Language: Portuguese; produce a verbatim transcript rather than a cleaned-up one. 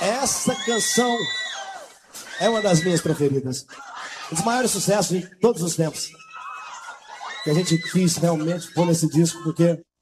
Essa canção é uma das minhas preferidas. Um dos maiores sucessos de todos os tempos. Que a gente quis realmente pôr nesse disco, porque